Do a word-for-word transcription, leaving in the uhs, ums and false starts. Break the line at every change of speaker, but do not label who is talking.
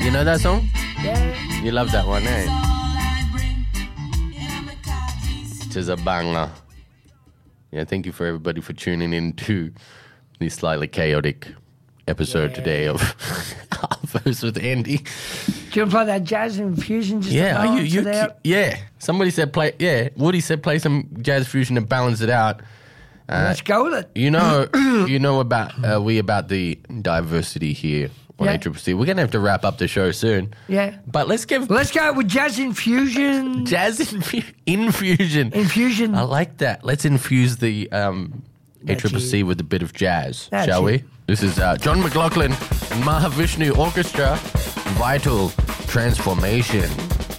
You know that song?
Yeah.
You love that one, eh? Tis a banger. Yeah, thank you for everybody for tuning in to the slightly chaotic episode
Yeah.
today of First with Andy.
Do you want to play that jazz and fusion just
Yeah,
to
are you,
balance
you,
it out?
yeah. Somebody said play. Yeah, Woody said play some jazz fusion and balance it out. Uh,
Let's go with it.
You know, you know about uh, we about the diversity here on
Yeah.
A C C. We're gonna have to wrap up the show soon.
Yeah.
But let's give
Let's go with jazz infusion.
jazz infu- infusion.
Infusion.
I like that. Let's infuse the um, A
That's
C C with a bit of jazz,
That's
shall
it.
we? This is uh, John McLaughlin and Mahavishnu Orchestra. Vital transformation.